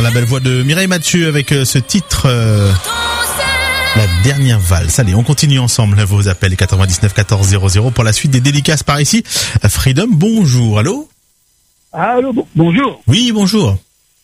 La belle voix de Mireille Mathieu avec ce titre, La dernière valse. Allez, on continue ensemble vos appels 99 14 00 pour la suite des dédicaces par ici. Freedom, bonjour, allô? Allô, bonjour. Oui, bonjour.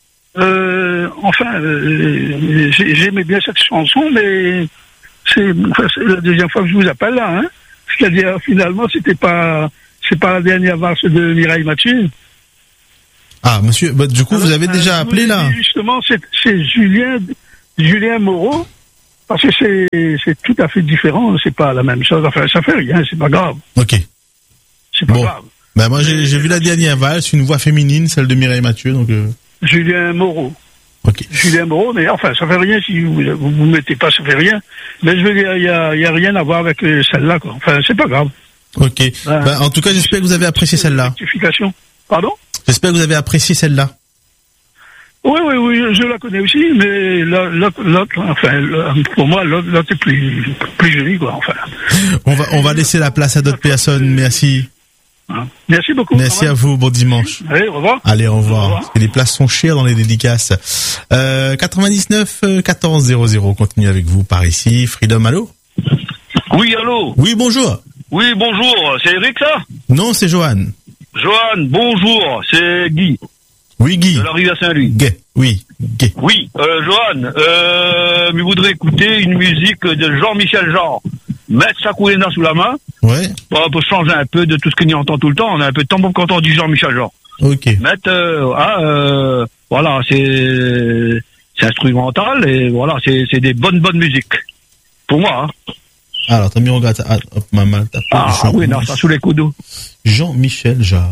J'aimais bien cette chanson, mais c'est la deuxième fois que je vous appelle là, hein. C'est-à-dire, finalement, c'est pas la dernière valse de Mireille Mathieu. Ah, monsieur, bah, du coup, vous avez déjà appelé là? Justement, c'est Julien Moreau, parce que c'est tout à fait différent, c'est pas la même chose. Enfin, ça fait rien, c'est pas grave. Ok. C'est pas grave. Bah, moi, j'ai vu la dernière valse, une voix féminine, celle de Mireille Mathieu, donc, Julien Moreau. Ok. Julien Moreau, mais enfin, ça fait rien si vous mettez pas, ça fait rien. Mais je veux dire, il y a rien à voir avec celle-là, quoi. Enfin, c'est pas grave. Ok. Bah, en tout cas, j'espère que vous avez apprécié celle-là. Rectification. Pardon? J'espère que vous avez apprécié celle-là. Oui, je la connais aussi, mais l'autre, enfin, pour moi, l'autre est plus joli, quoi, enfin. On va laisser la place à d'autres personnes, merci. Merci beaucoup. Merci à vous, bon dimanche. Allez, au revoir. Allez, au revoir. Parce que les places sont chères dans les dédicaces. 99 14 00, continue avec vous par ici. Freedom, allô? Oui, allô? Oui, bonjour. Oui, bonjour. C'est Eric, ça? Non, c'est Johan. Johan, bonjour. C'est Guy. Oui, Guy. De la rive à Saint-Louis. Gay, oui, Gay. Oui, Johan, je voudrais écouter une musique de Jean-Michel Jarre. Mettre sa couléna sous la main. Ouais. Pour changer un peu de tout ce qu'on y entend tout le temps. On a un peu de temps pour qu'entend du Jean-Michel Jarre. Ok. Mettre, voilà, c'est instrumental et voilà, c'est des bonnes musiques. Pour moi, hein. Alors, t'as mis en gratte. Ah, hop, maman, t'as Ah, oui, non, ça sous les coups d'eau. Jean-Michel Jarre.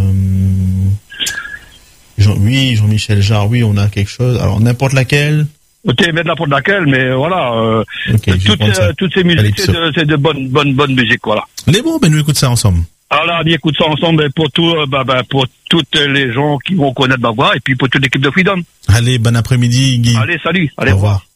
Jean-Michel Jarre, oui, on a quelque chose. Alors, n'importe laquelle. Ok, mettre n'importe laquelle, mais voilà, Okay, toutes ces musiques, c'est de bonnes musiques, voilà. Les bons, ben, nous écoute ça ensemble. Alors là, on écoute ça ensemble pour pour toutes les gens qui vont connaître Bagua et puis pour toute l'équipe de Freedom. Allez, bon après-midi, Guy. Allez, salut. Allez, au revoir.